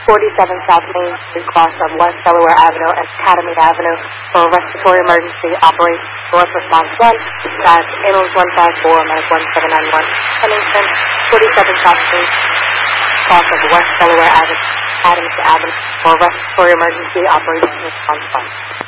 47 South Main Street, cross of West Delaware Avenue and Academy Avenue for a respiratory emergency. Operate North Response 1, dispatch ambulance 154, medic 1791. Pennington, 47 South Main cross of West Delaware Avenue, Academy Avenue for a respiratory emergency. Operation Response 1.